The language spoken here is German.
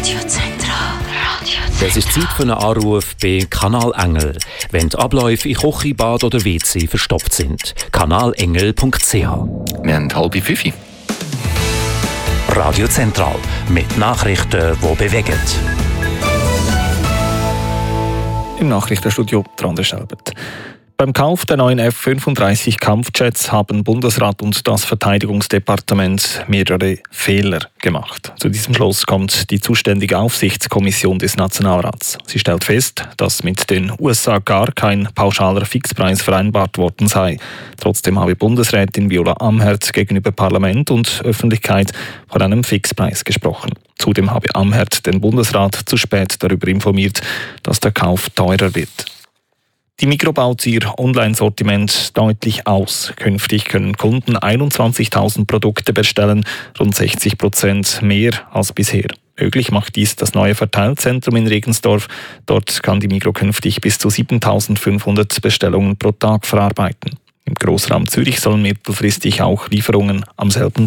Es ist Zeit für einen Anruf bei Kanal Engel, wenn die Abläufe in Küche, Bad oder WC verstopft sind. kanalengel.ch. Wir haben 4:30. Radio Zentral mit Nachrichten, die bewegen. Im Nachrichtenstudio Trande Schelbert. Beim Kauf der neuen F-35 Kampfjets haben Bundesrat und das Verteidigungsdepartement mehrere Fehler gemacht. Zu diesem Schluss kommt die zuständige Aufsichtskommission des Nationalrats. Sie stellt fest, dass mit den USA gar kein pauschaler Fixpreis vereinbart worden sei. Trotzdem habe Bundesrätin Viola Amherd gegenüber Parlament und Öffentlichkeit von einem Fixpreis gesprochen. Zudem habe Amherd den Bundesrat zu spät darüber informiert, dass der Kauf teurer wird. Die Migros baut ihr Online-Sortiment deutlich aus. Künftig können Kunden 21.000 Produkte bestellen, rund 60% mehr als bisher. Möglich macht dies das neue Verteilzentrum in Regensdorf. Dort kann die Migros künftig bis zu 7.500 Bestellungen pro Tag verarbeiten. Im Grossraum Zürich sollen mittelfristig auch Lieferungen am selben